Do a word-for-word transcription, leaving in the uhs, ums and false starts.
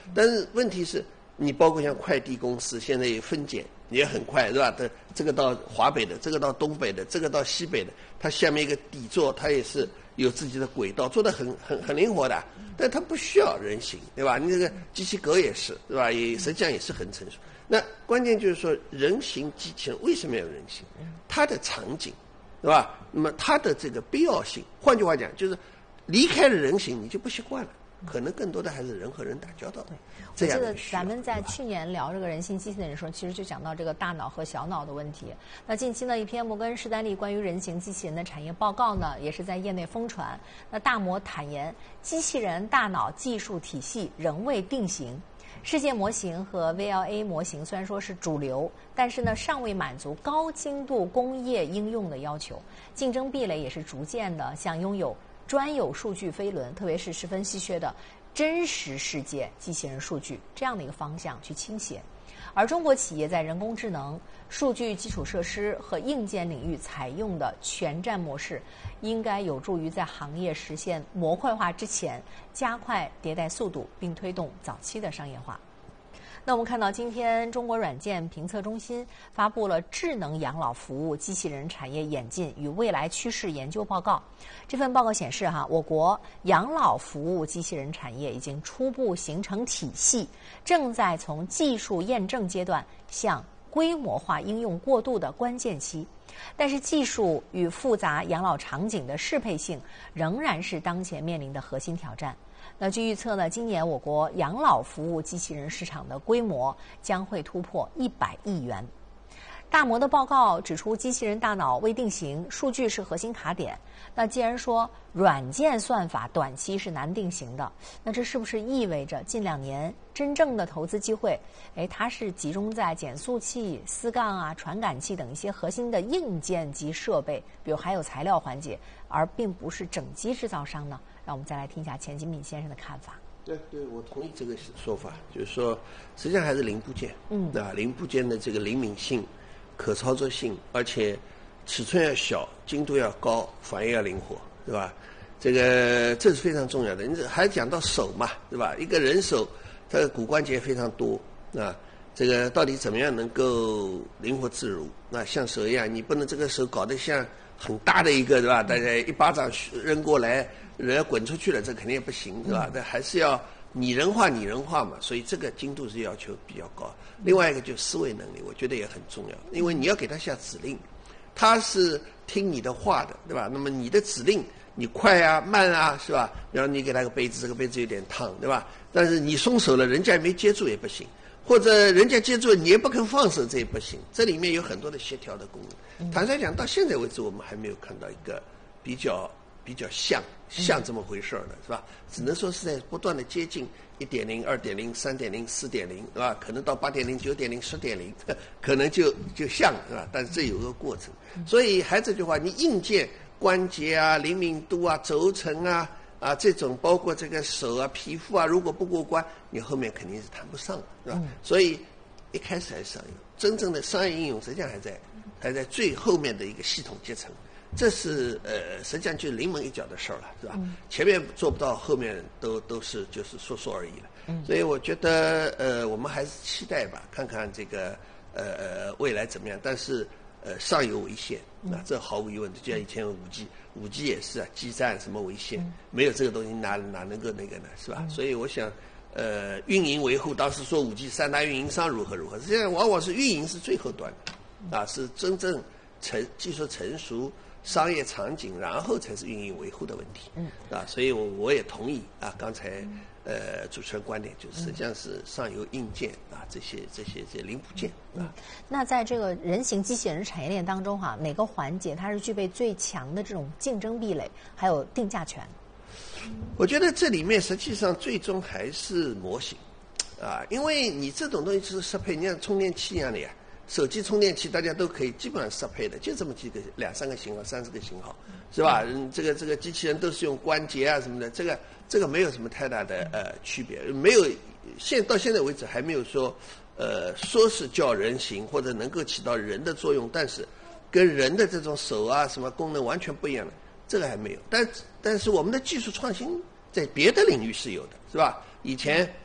但是问题是，你包括像快递公司现在也分拣也很快，是吧？这这个到华北的，这个到东北的，这个到西北的，它下面一个底座，它也是有自己的轨道，做得很很很灵活的，但它不需要人形，对吧？你这个机器狗也是，对吧？也实际上也是很成熟。那关键就是说，人形机器人为什么要人形？它的场景，对吧？那么它的这个必要性，换句话讲，就是离开了人形，你就不习惯了。可能更多的还是人和人打交道的。 我记得咱们在去年聊这个人形机器人的时候，其实就讲到这个大脑和小脑的问题。那近期呢，一篇摩根士丹利关于人形机器人的产业报告呢，也是在业内疯传。那大摩坦言，机器人大脑技术体系仍未定型。世界模型和 V L A 模型虽然说是主流，但是呢，尚未满足高精度工业应用的要求，竞争壁垒也是逐渐的向拥有专有数据飞轮，特别是十分稀缺的真实世界机器人数据这样的一个方向去倾斜。而中国企业在人工智能、数据基础设施和硬件领域采用的全站模式，应该有助于在行业实现模块化之前，加快迭代速度，并推动早期的商业化。那我们看到，今天中国软件评测中心发布了《智能养老服务机器人产业演进与未来趋势研究报告》。这份报告显示，哈，我国养老服务机器人产业已经初步形成体系，正在从技术验证阶段向规模化应用过渡的关键期。但是，技术与复杂养老场景的适配性仍然是当前面临的核心挑战。那据预测呢，今年我国养老服务机器人市场的规模将会突破一百亿元。大摩的报告指出，机器人大脑未定型，数据是核心卡点。那既然说软件算法短期是难定型的，那这是不是意味着近两年真正的投资机会，哎，它是集中在减速器、丝杠啊、传感器等一些核心的硬件及设备，比如还有材料环节，而并不是整机制造商呢？让我们再来听一下钱金敏先生的看法。 对对，我同意这个说法，就是说，实际上还是零部件，嗯，啊，零部件的这个灵敏性、可操作性，而且尺寸要小，精度要高，反应要灵活，对吧？这个这是非常重要的。你还讲到手嘛，对吧？一个人手，它的骨关节非常多啊，这个到底怎么样能够灵活自如？那像手一样，你不能这个手搞得像很大的一个，对吧？大家一巴掌扔过来，人要滚出去了，这肯定也不行，对吧？但还是要拟人化，拟人化嘛，所以这个精度是要求比较高。另外一个就是思维能力，我觉得也很重要，因为你要给他下指令，他是听你的话的，对吧？那么你的指令，你快啊、慢啊，是吧？然后你给他个杯子，这个杯子有点烫，对吧？但是你松手了，人家没接住也不行，或者人家接住你也不肯放手，这也不行。这里面有很多的协调的功能。坦率讲，到现在为止，我们还没有看到一个比较比较像像这么回事儿的，是吧？只能说是在不断的接近一点零、二点零、三点零、四点零，是吧？可能到八点零、九点零、十点零，可能就就像，是吧？但是这有个过程。所以还这句话，你硬件关节啊、灵敏度啊、轴承啊啊这种，包括这个手啊、皮肤啊，如果不过关，你后面肯定是谈不上了，是吧？嗯、所以一开始还是商用，真正的商业应用实际上还在还在最后面的一个系统阶层。这是呃，实际上就是临门一脚的事儿了，是吧？嗯、前面做不到，后面都都是就是说说而已了。嗯、所以我觉得呃，我们还是期待吧，看看这个呃呃未来怎么样。但是呃，上游为限啊，这毫无疑问的，就像以前五 G， 五 G 也是啊，基站什么为限，嗯、没有这个东西哪哪能够那个呢，是吧？嗯、所以我想呃，运营维护，当时说五 G 三大运营商如何如何，实际上往往是运营是最后端的，啊，是真正成技术成熟。商业场景，然后才是运营维护的问题，嗯，啊，所以我我也同意啊，刚才呃主持人观点就是实际上是上游硬件啊这些这些这些零部件啊、嗯。 那在这个人形机器人产业链当中哈、啊，哪个环节它是具备最强的这种竞争壁垒，还有定价权？ 我觉得这里面实际上最终还是模型啊，因为你这种东西就是适配，你像充电器一样的呀。手机充电器大家都可以基本上适配的，就这么几个两三个型号、三四个型号，是吧？嗯，这个这个机器人都是用关节啊什么的，这个这个没有什么太大的呃区别，没有现到现在为止还没有说呃说是叫人形或者能够起到人的作用，但是跟人的这种手啊什么功能完全不一样的，这个还没有。但但是我们的技术创新在别的领域是有的，是吧？以前